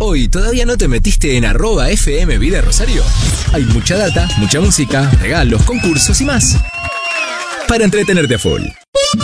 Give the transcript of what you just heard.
Hoy, ¿todavía no te metiste en @FM Vida Rosario? Hay mucha data, mucha música, regalos, concursos y más para entretenerte a full.